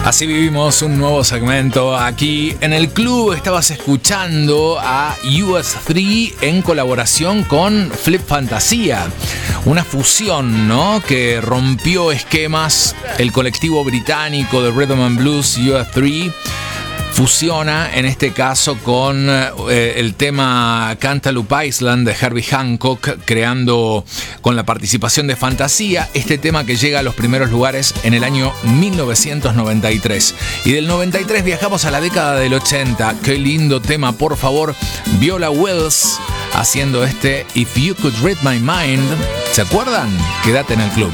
Así vivimos un nuevo segmento aquí en el club. Estabas escuchando a US3 en colaboración con Flip Fantasía. Una fusión, ¿no? Que rompió esquemas. El colectivo británico de Rhythm and Blues US3 fusiona en este caso con el tema Cantaloupe Island de Herbie Hancock, creando con la participación de Fantasía este tema que llega a los primeros lugares en el año 1993. Y del 93 viajamos a la década del 80. Qué lindo tema, por favor. Viola Wills haciendo este If You Could Read My Mind. ¿Se acuerdan? Quédate en el club.